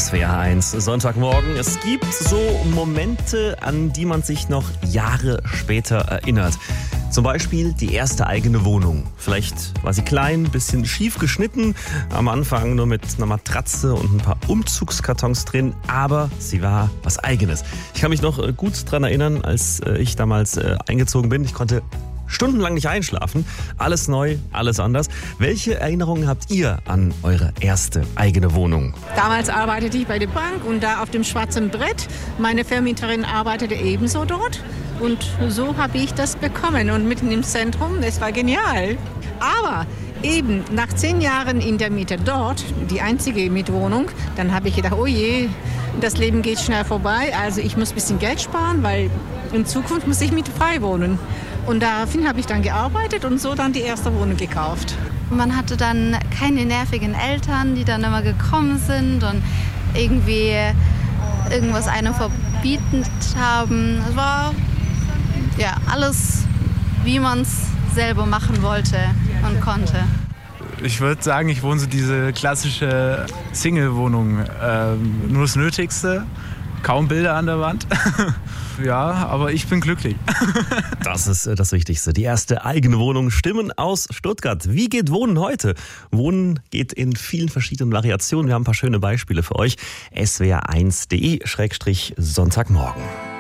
SWR1 Sonntagmorgen. Es gibt so Momente, an die man sich noch Jahre später erinnert. Zum Beispiel die erste eigene Wohnung. Vielleicht war sie klein, bisschen schief geschnitten, am Anfang nur mit einer Matratze und ein paar Umzugskartons drin, aber sie war was Eigenes. Ich kann mich noch gut daran erinnern, als ich damals eingezogen bin. Ich konnte stundenlang nicht einschlafen. Alles neu, alles anders. Welche Erinnerungen habt ihr an eure erste eigene Wohnung? Damals arbeitete ich bei der Bank und da auf dem schwarzen Brett. Meine Vermieterin arbeitete ebenso dort. Und so habe ich das bekommen. Und mitten im Zentrum, das war genial. Aber eben nach 10 Jahren in der Miete dort, die einzige Mietwohnung, dann habe ich gedacht, oh je, das Leben geht schnell vorbei. Also ich muss ein bisschen Geld sparen, weil in Zukunft muss ich mietfrei wohnen. Und daraufhin habe ich dann gearbeitet und so dann die erste Wohnung gekauft. Man hatte dann keine nervigen Eltern, die dann immer gekommen sind und irgendwie irgendwas einem verbieten haben. Es war ja alles, wie man es selber machen wollte und konnte. Ich würde sagen, ich wohne so diese klassische Single-Wohnung. Nur das Nötigste, kaum Bilder an der Wand. Ja, aber ich bin glücklich. Das ist das Wichtigste. Die erste eigene Wohnung. Stimmen aus Stuttgart. Wie geht Wohnen heute? Wohnen geht in vielen verschiedenen Variationen. Wir haben ein paar schöne Beispiele für euch. swr1.de/Sonntagmorgen.